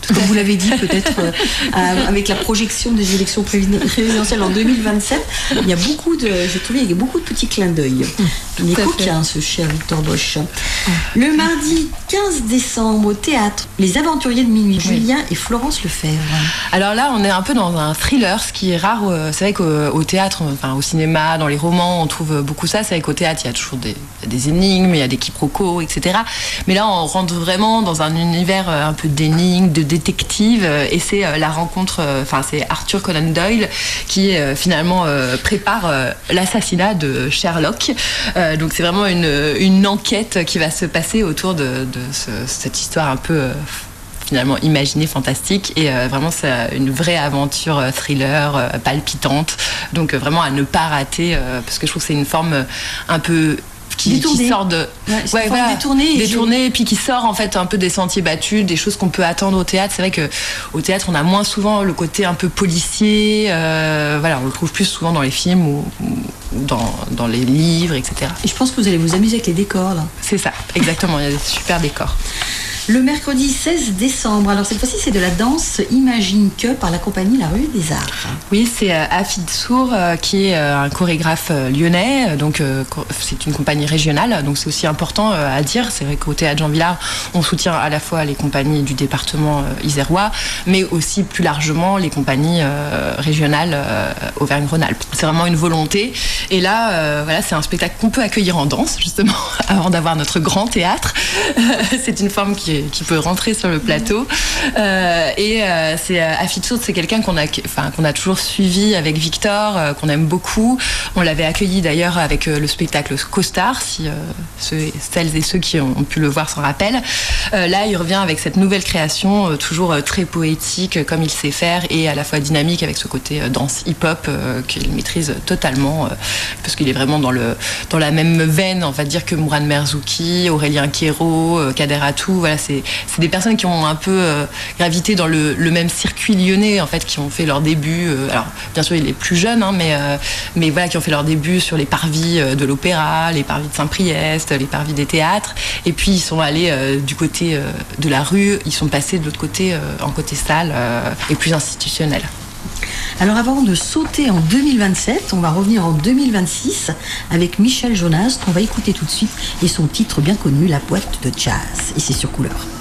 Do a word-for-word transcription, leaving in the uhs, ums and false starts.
Comme vous l'avez dit, peut-être euh, avec la projection des élections présidentielles en deux mille vingt-sept, il y a beaucoup de, j'ai trouvé, il y a beaucoup de petits clins d'œil. Il est coquin, ce cher Victor Boch. Le mardi quinze décembre, au théâtre, Les Aventuriers de minuit, oui. Julien et Florence Lefebvre. Alors là, on est un peu dans un thriller, ce qui est rare. C'est vrai qu'au théâtre, enfin au cinéma, dans les romans, on trouve beaucoup ça. C'est vrai qu'au théâtre, il y a toujours des, des énigmes, il y a des quiproquos, et cetera. Mais là, on rentre vraiment dans un univers un peu d'énigmes, de détective, et c'est la rencontre, enfin c'est Arthur Conan Doyle qui finalement prépare l'assassinat de Sherlock. Donc c'est vraiment une, une enquête qui va se passer autour de, de ce, cette histoire un peu finalement imaginée, fantastique, et vraiment c'est une vraie aventure thriller palpitante. Donc vraiment à ne pas rater, parce que je trouve que c'est une forme un peu Qui, qui sort de ouais, ouais, voilà, détourné, détourné, et puis qui sort en fait un peu des sentiers battus, des choses qu'on peut attendre au théâtre. C'est vrai que au théâtre, on a moins souvent le côté un peu policier. Euh, voilà, on le trouve plus souvent dans les films ou, ou dans, dans les livres, et cetera. Et je pense que vous allez vous amuser avec les décors là. C'est ça, exactement. Il y a des super décors. Le mercredi seize décembre, alors cette fois-ci c'est de la danse Imagine que par la compagnie La Rue des Arts. Oui, c'est euh, Afid Sour euh, qui est euh, un chorégraphe euh, lyonnais, donc euh, c'est une compagnie régionale, donc c'est aussi important euh, à dire. C'est vrai qu'au Théâtre Jean Vilar, on soutient à la fois les compagnies du département euh, isérois, mais aussi plus largement les compagnies euh, régionales euh, Auvergne-Rhône-Alpes. C'est vraiment une volonté, et là, euh, voilà, c'est un spectacle qu'on peut accueillir en danse, justement, avant d'avoir notre grand théâtre. C'est une forme qui qui peut rentrer sur le plateau, euh, et euh, c'est euh, Afid Sour, c'est quelqu'un qu'on a, enfin qu'on a toujours suivi avec Victor, euh, qu'on aime beaucoup. On l'avait accueilli d'ailleurs avec euh, le spectacle Costard, si euh, ceux, celles et ceux qui ont, ont pu le voir s'en rappellent. Euh, là, il revient avec cette nouvelle création, euh, toujours euh, très poétique, euh, comme il sait faire, et à la fois dynamique avec ce côté euh, danse hip-hop euh, qu'il maîtrise totalement, euh, parce qu'il est vraiment dans le dans la même veine, on va dire, que Mourad Merzouki, Aurélien Quérault, euh, Kader Atou. Voilà. C'est, c'est des personnes qui ont un peu euh, gravité dans le, le même circuit lyonnais, en fait, qui ont fait leur début. Euh, alors, bien sûr, il est plus jeune, hein, mais, euh, mais voilà, qui ont fait leur début sur les parvis de l'opéra, les parvis de Saint-Priest, les parvis des théâtres. Et puis, ils sont allés euh, du côté euh, de la rue, ils sont passés de l'autre côté, euh, en côté salle euh, et plus institutionnel. Alors avant de sauter en deux mille vingt-sept, on va revenir en deux mille vingt-six avec Michel Jonas, qu'on va écouter tout de suite, et son titre bien connu, La boîte de jazz. Et c'est sur Couleur.